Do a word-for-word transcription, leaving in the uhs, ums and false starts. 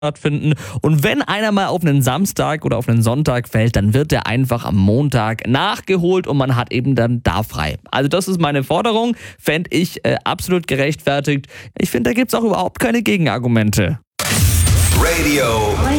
stattfinden. Und wenn einer mal auf einen Samstag oder auf einen Sonntag fällt, dann wird der einfach am Montag nachgeholt und man hat eben dann da frei. Also das ist meine Forderung, fände ich äh, absolut gerechtfertigt. Ich finde, da gibt es auch überhaupt keine Gegenargumente. Radio